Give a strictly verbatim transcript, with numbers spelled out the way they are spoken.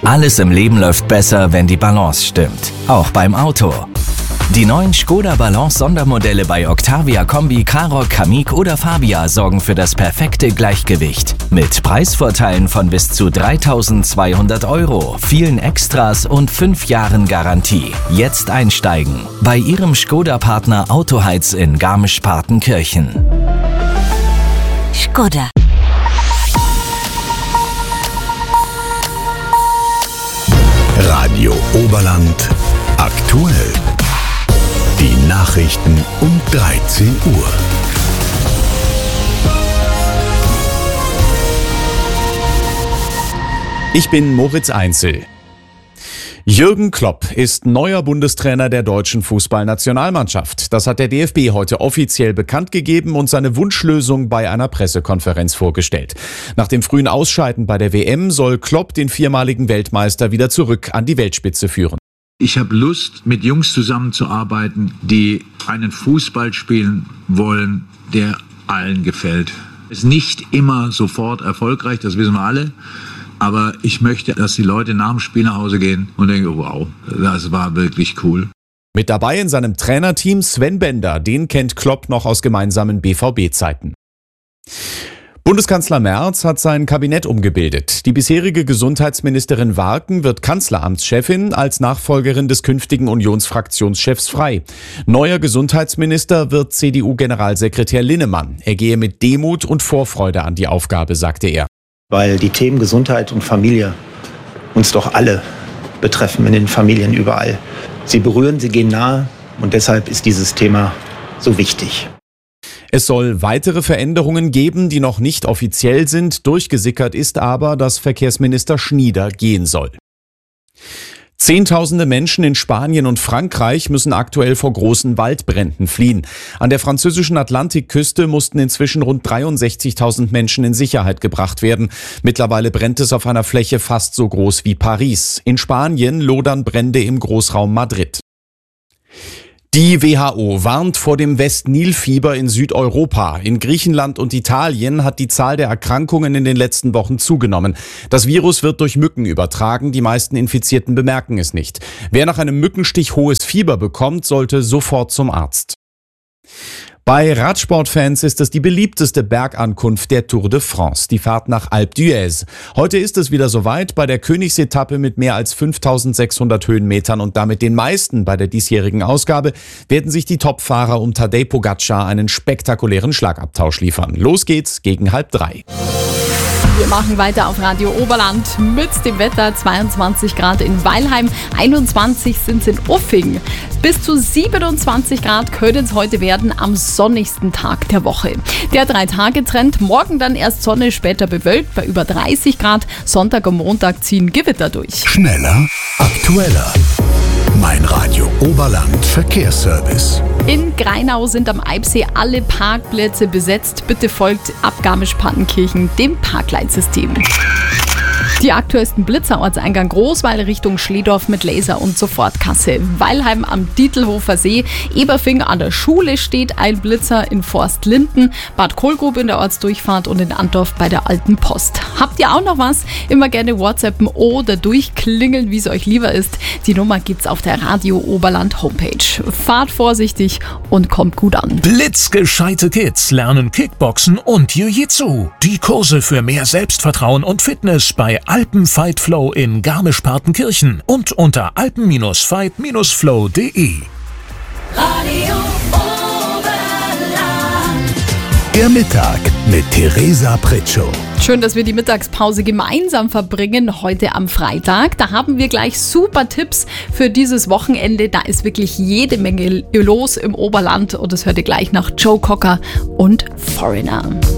Alles im Leben läuft besser, wenn die Balance stimmt. Auch beim Auto. Die neuen Škoda Balance Sondermodelle bei Octavia Kombi, Karoq, Kamiq oder Fabia sorgen für das perfekte Gleichgewicht. Mit Preisvorteilen von bis zu dreitausendzweihundert Euro, vielen Extras und fünf Jahren Garantie. Jetzt einsteigen bei Ihrem Škoda-Partner Autoheiz in Garmisch-Partenkirchen. Škoda. Radio Oberland aktuell. Die Nachrichten um dreizehn Uhr. Ich bin Moritz Einzel. Jürgen Klopp ist neuer Bundestrainer der deutschen Fußballnationalmannschaft. Das hat der D F B heute offiziell bekannt gegeben und seine Wunschlösung bei einer Pressekonferenz vorgestellt. Nach dem frühen Ausscheiden bei der W M soll Klopp den viermaligen Weltmeister wieder zurück an die Weltspitze führen. Ich habe Lust, mit Jungs zusammenzuarbeiten, die einen Fußball spielen wollen, der allen gefällt. Ist nicht immer sofort erfolgreich, das wissen wir alle. Aber ich möchte, dass die Leute nach dem Spiel nach Hause gehen und denken, wow, das war wirklich cool. Mit dabei in seinem Trainerteam Sven Bender, den kennt Klopp noch aus gemeinsamen B V B-Zeiten. Bundeskanzler Merz hat sein Kabinett umgebildet. Die bisherige Gesundheitsministerin Warken wird Kanzleramtschefin, als Nachfolgerin des künftigen Unionsfraktionschefs frei. Neuer Gesundheitsminister wird C D U-Generalsekretär Linnemann. Er gehe mit Demut und Vorfreude an die Aufgabe, sagte er. Weil die Themen Gesundheit und Familie uns doch alle betreffen, in den Familien überall. Sie berühren, sie gehen nahe und deshalb ist dieses Thema so wichtig. Es soll weitere Veränderungen geben, die noch nicht offiziell sind. Durchgesickert ist aber, dass Verkehrsminister Schnieder gehen soll. Zehntausende Menschen in Spanien und Frankreich müssen aktuell vor großen Waldbränden fliehen. An der französischen Atlantikküste mussten inzwischen rund dreiundsechzigtausend Menschen in Sicherheit gebracht werden. Mittlerweile brennt es auf einer Fläche fast so groß wie Paris. In Spanien lodern Brände im Großraum Madrid. Die W H O warnt vor dem West-Nil-Fieber in Südeuropa. In Griechenland und Italien hat die Zahl der Erkrankungen in den letzten Wochen zugenommen. Das Virus wird durch Mücken übertragen. Die meisten Infizierten bemerken es nicht. Wer nach einem Mückenstich hohes Fieber bekommt, sollte sofort zum Arzt. Bei Radsportfans ist es die beliebteste Bergankunft der Tour de France, die Fahrt nach Alpe d'Huez. Heute ist es wieder soweit bei der Königsetappe mit mehr als fünftausendsechshundert Höhenmetern und damit den meisten bei der diesjährigen Ausgabe werden sich die Topfahrer um Tadej Pogacar einen spektakulären Schlagabtausch liefern. Los geht's gegen halb drei. Wir machen weiter auf Radio Oberland mit dem Wetter. zweiundzwanzig Grad in Weilheim, einundzwanzig sind es in Uffing. Bis zu siebenundzwanzig Grad können es heute werden am sonnigsten Tag der Woche. Der Drei-Tage-Trend, morgen dann erst Sonne, später bewölkt bei über dreißig Grad. Sonntag und Montag ziehen Gewitter durch. Schneller, aktueller. Mein Radio Oberland Verkehrsservice. In Greinau sind am Eibsee alle Parkplätze besetzt. Bitte folgt ab Garmisch-Partenkirchen dem Parkleitsystem. Die aktuellsten Blitzer, Ortseingang Großweil Richtung Schledorf mit Laser- und Sofortkasse. Weilheim am Dietelhofer See, Eberfing an der Schule steht ein Blitzer, in Forstlinden, Bad Kohlgrub in der Ortsdurchfahrt und in Andorf bei der Alten Post. Habt ihr auch noch was? Immer gerne WhatsAppen oder durchklingeln, wie es euch lieber ist. Die Nummer gibt's auf der Radio Oberland Homepage. Fahrt vorsichtig und kommt gut an. Blitzgescheite Kids lernen Kickboxen und Jiu-Jitsu. Die Kurse für mehr Selbstvertrauen und Fitness bei Alpen-Fight Flow in Garmisch-Partenkirchen und unter alpen Fight Flow punkt de. Radio Oberland. Der Mittag mit Theresa Pritschow. Schön, dass wir die Mittagspause gemeinsam verbringen, heute am Freitag. Da haben wir gleich super Tipps für dieses Wochenende. Da ist wirklich jede Menge los im Oberland und das hört ihr gleich nach Joe Cocker und Foreigner.